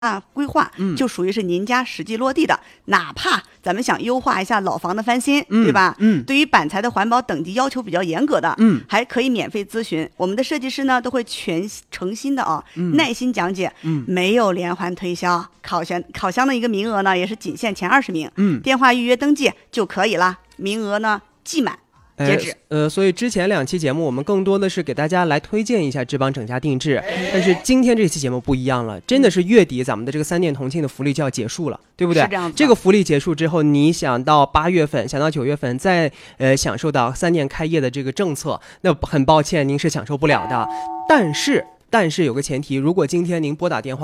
规划就属于是您家实际落地的，哪怕咱们想优化一下老房的翻新，对吧？对于板材的环保等级要求比较严格的，还可以免费咨询，我们的设计师呢都会全诚心的耐心讲解，没有连环推销。烤箱的一个名额呢也是仅限前20名，电话预约登记就可以了，名额呢即满截止。 所以之前2期节目我们更多的是给大家来推荐一下智邦整家定制，但是今天这期节目不一样了，真的是月底咱们的这个3店同庆的福利就要结束了，对不对？ 是这样子。 这个福利结束之后，你想到8月份，想到9月份再享受到3店开业的这个政策，那很抱歉您是享受不了的。但是有个前提，如果今天您拨打电话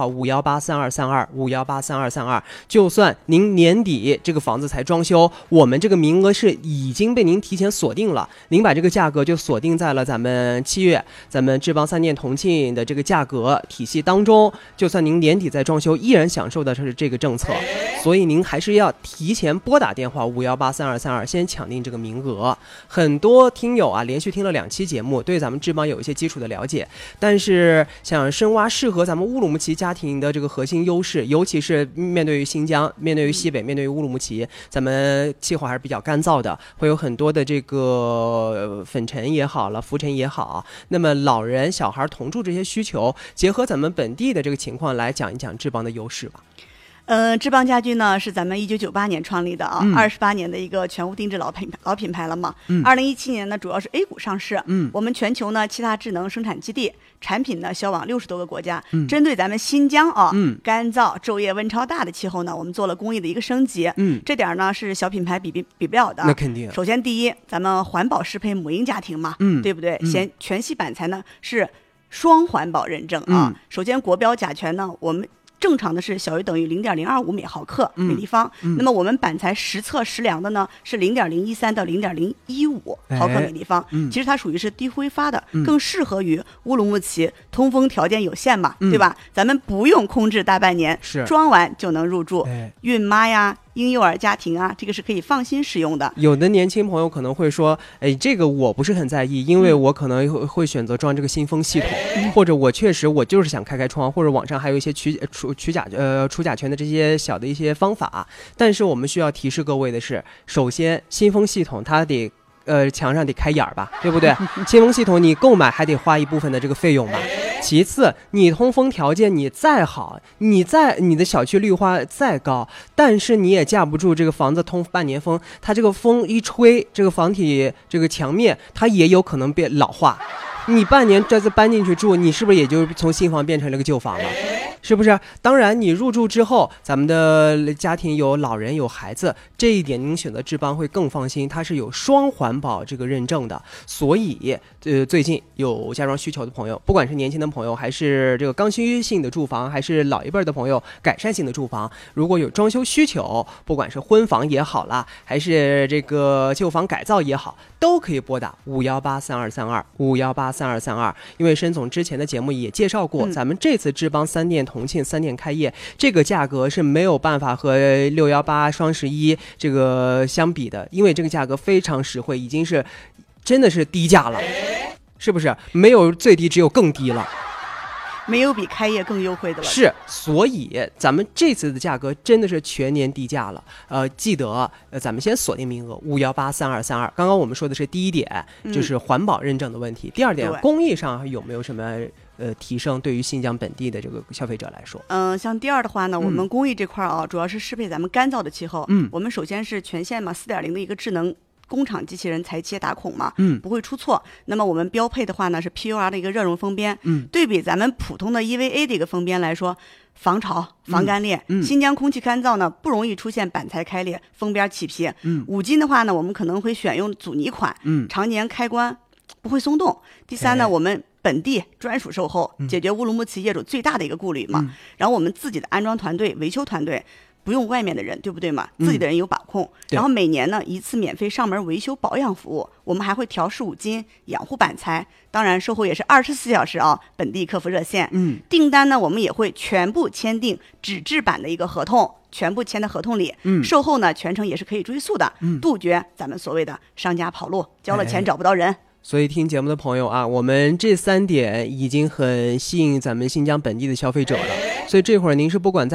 5183232，就算您年底这个房子才装修，我们这个名额是已经被您提前锁定了，您把这个价格就锁定在了咱们7月咱们智邦3店同庆的这个价格体系当中，就算您年底再装修，依然享受的是这个政策，所以您还是要提前拨打电话5183232，先抢定这个名额。很多听友连续听了2期节目，对咱们智邦有一些基础的了解，但是想深挖适合咱们乌鲁木齐家庭的这个核心优势，尤其是面对于新疆，面对于西北，面对于乌鲁木齐，咱们气候还是比较干燥的，会有很多的这个粉尘也好了，浮尘也好，那么老人小孩同住这些需求，结合咱们本地的这个情况来讲一讲智邦的优势吧。 智邦家居呢是咱们1998年创立的28年的一个全屋定制老品牌了嘛。2017年呢主要是 A 股上市，我们全球呢7大智能生产基地，产品呢销往60多个国家。针对咱们新疆干燥昼夜温超大的气候呢，我们做了工艺的一个升级。这点呢是小品牌比不了的。 那肯定。 首先第一，咱们环保适配母婴家庭嘛，对不对？全系板材呢是双环保认证首先国标甲醛呢，我们正常的是小于等于0.025每毫克每立方，那么我们板材实测实量的呢是0.013到0.015毫克每立方，其实它属于是低挥发的，更适合于乌鲁木齐通风条件有限嘛，对吧？咱们不用空置大半年，装完就能入住，孕妈呀婴幼儿家庭这个是可以放心使用的。 有的年轻朋友可能会说，这个我不是很在意，因为我可能会选择装这个新风系统，或者我确实我就是想开窗，或者网上还有一些除甲醛的这些小的一些方法。但是我们需要提示各位的是，首先新风系统它得墙上得开眼吧，对不对？新风系统你购买还得花一部分的这个费用吧。其次，你通风条件你再好，你的小区绿化再高，但是你也架不住这个房子通半年风，它这个风一吹，这个房体这个墙面它也有可能变老化。你半年这次搬进去住，你是不是也就从新房变成了个旧房了？是不是？当然你入住之后，咱们的家庭有老人有孩子，这一点您选择智邦会更放心，它是有双环保这个认证的。所以最近有家装需求的朋友，不管是年轻的朋友，还是这个刚需性的住房，还是老一辈的朋友改善性的住房，如果有装修需求，不管是婚房也好啦，还是这个旧房改造也好，都可以拨打5183232，因为申总之前的节目也介绍过，咱们这次智邦3店同庆3店开业，这个价格是没有办法和618双11这个相比的，因为这个价格非常实惠，已经是真的是低价了，是不是？没有最低，只有更低了。 没有比开业更优惠的了。 是，所以咱们这次的价格真的是全年低价了。记得咱们先锁定名额5183232。刚刚我们说的是第一点，就是环保认证的问题。第二点，工艺上有没有什么提升？对于新疆本地的这个消费者来说， 像第二的话呢，我们工艺这块主要是适配咱们干燥的气候。我们首先是全线嘛4.0的一个智能工厂机器人裁切打孔嘛，不会出错。那么我们标配的话呢是 PUR 的一个热熔封边，对比咱们普通的 EVA 的一个封边来说，防潮防干裂。新疆空气干燥呢不容易出现板材开裂封边起皮。五金的话呢，我们可能会选用阻尼款，常年开关不会松动。第三呢，我们本地专属售后，解决乌鲁木齐业主最大的一个顾虑嘛。然后我们自己的安装团队维修团队不用外面的人，对不对嘛？自己的人有把控。然后每年呢一次免费上门维修保养服务，我们还会调试五金养护板材，当然售后也是24小时本地客服热线。订单呢我们也会全部签订纸质版的一个合同，全部签在合同里。售后呢全程也是可以追溯的，杜绝咱们所谓的商家跑路，交了钱找不到人。 所以听节目的朋友啊，我们这3点已经很吸引咱们新疆本地的消费者了。所以这会儿您是不管在